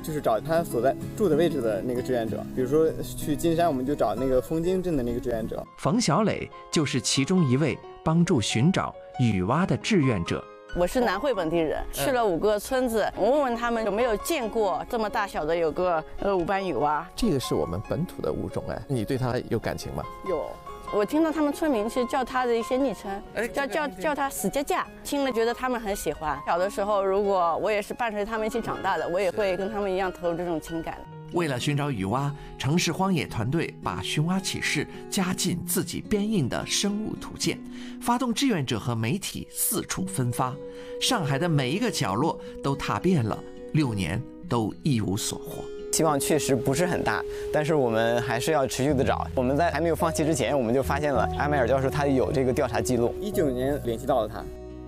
就是找他所在住的位置的那个志愿者，比如说去金山，我们就找那个枫泾镇的那个志愿者。 冯小磊就是其中一位帮助寻找雨蛙的志愿者。 我是南汇本地人，去了5个村子，我问问他们有没有见过这么大小的有个五斑雨蛙。 这个是我们本土的物种，你对它有感情吗？ 有，我听到他们村民其实叫它的一些昵称，叫它死架架，听了觉得他们很喜欢。小的时候，如果我也是伴随他们一起长大的，我也会跟他们一样投入这种情感。 为了寻找雨蛙，城市荒野团队把寻蛙启事加进自己编印的生物图鉴，发动志愿者和媒体四处分发，上海的每一个角落都踏遍了，6年都一无所获。 希望确实不是很大，但是我们还是要持续的找。我们在还没有放弃之前，我们就发现了阿迈尔教授他有这个调查记录。19年联系到了他。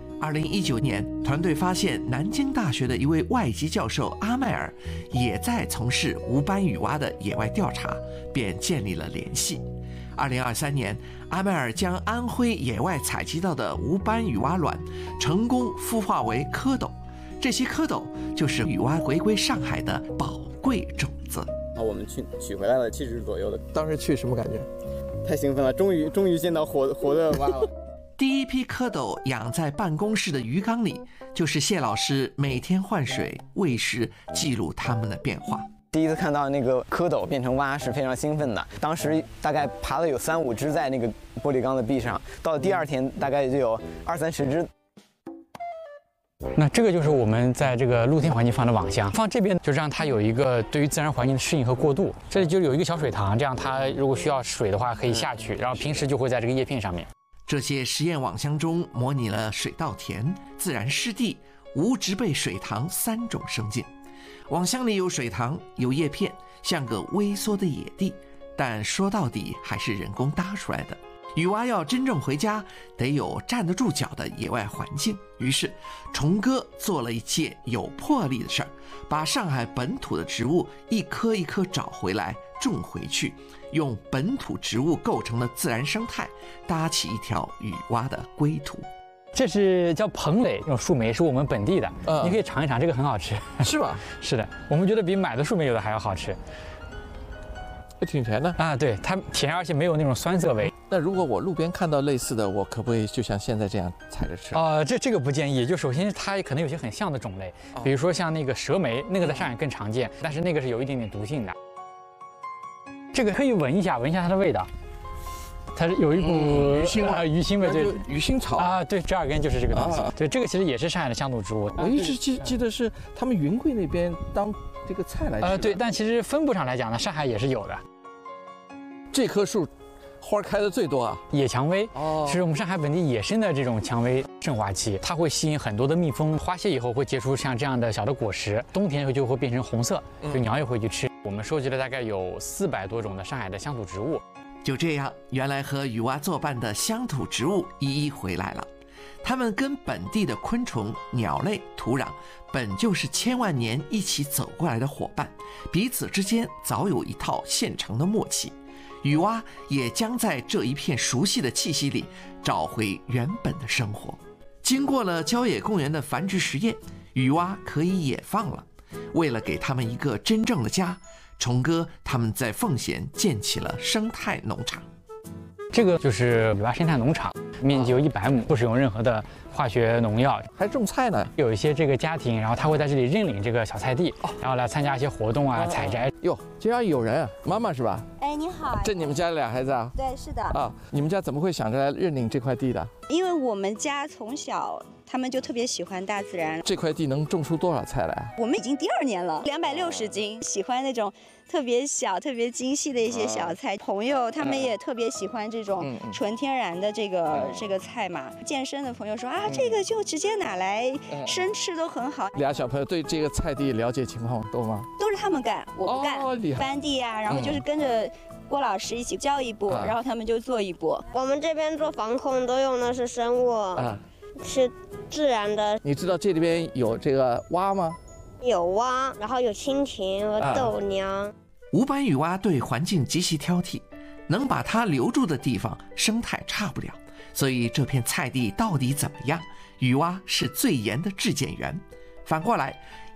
2019年，团队发现南京大学的一位外籍教授阿迈尔也在从事无斑雨蛙的野外调查，便建立了联系。2023年，阿迈尔将安徽野外采集到的无斑雨蛙卵成功孵化为蝌蚪，这些蝌蚪就是雨蛙回归上海的宝贵种子。 我们取回来了7只左右的。 当时去什么感觉？ 太兴奋了，终于见到活的蛙了。 第一批蝌蚪养在办公室的鱼缸里，就是谢老师每天换水、喂食，记录它们的变化。 第一次看到那个蝌蚪变成蛙是非常兴奋的，当时大概爬了有3-5只在那个玻璃缸的壁上，到了第2天大概就有20-30只。 那这个就是我们在这个露天环境放的网箱，放这边就让它有一个对于自然环境的适应和过渡。这里就有一个小水塘，这样它如果需要水的话可以下去，然后平时就会在这个叶片上面。 这些实验网箱中模拟了水稻田、自然湿地、无植被水塘3种生境。网箱里有水塘，有叶片，像个微缩的野地，但说到底还是人工搭出来的。雨蛙要真正回家，得有站得住脚的野外环境。于是，虫哥做了一件有魄力的事儿，把上海本土的植物一棵一棵找回来，种回去，用本土植物构成的自然生态，搭起一条雨蛙的归途。 这是叫蓬蕾，这种树莓是我们本地的，你可以尝一尝，这个很好吃。 是吧？ 是的，我们觉得比买的树莓有的还要好吃。 挺甜的啊，对，它甜，而且没有那种酸涩味。 那如果我路边看到类似的，我可不可以就像现在这样采着吃？ 这个不建议。就首先它可能有些很像的种类，比如说像那个蛇莓，那个在上海更常见，但是那个是有一点点毒性的。这个可以闻一下它的味道，它是有一股鱼腥味， 鱼腥味，对， 鱼腥草啊，对，折耳根就是这个东西。对，这个其实也是上海的乡土植物。 我一直记得是他们云贵那边当这个菜来吃。 对，但其实分布上来讲呢，上海也是有的。 这棵树花开的最多啊， 野蔷薇是我们上海本地野生的这种蔷薇盛华期，它会吸引很多的蜜蜂，花谢以后会结出像这样的小的果实，冬天就会变成红色，就鸟也会去吃。我们收集了大概有400多种的上海的乡土植物。 就这样，原来和雨蛙作伴的乡土植物一一回来了。它们跟本地的昆虫、鸟类、土壤本就是千万年一起走过来的伙伴，彼此之间早有一套现成的默契。雨蛙也将在这一片熟悉的气息里找回原本的生活。经过了郊野公园的繁殖实验，雨蛙可以野放了。为了给它们一个真正的家，虫哥他们在奉贤建起了生态农场。 这个就是雨蛙生态农场，面积有100亩，不使用任何的化学农药， 还种菜呢。 有一些这个家庭，然后他会在这里认领这个小菜地，然后来参加一些活动啊、采摘。 哟，竟然有人啊！妈妈是吧？ 哎，你好。 这你们家俩孩子啊？ 对，是的。 啊，你们家怎么会想着来认领这块地的？ 因为我们家从小他们就特别喜欢大自然。 这块地能种出多少菜来？ 我们已经第2年了，260斤，喜欢那种特别小、特别精细的一些小菜。朋友他们也特别喜欢这种纯天然的这个菜嘛。健身的朋友说啊，这个就直接拿来生吃都很好。 俩小朋友对这个菜地了解情况多吗？ 都是他们干，我不干。翻地啊，然后就是跟着郭老师一起教一步，然后他们就做一步。 我们这边做防控都用的是生物，是自然的。 你知道这里边有这个蛙吗？ 有蛙，然后有蜻蜓和豆娘。 无斑雨蛙对环境极其挑剔，能把它留住的地方生态差不了，所以这片菜地到底怎么样，雨蛙是最严的质检员。反过来，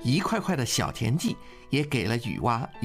一块块的小田地也给了雨蛙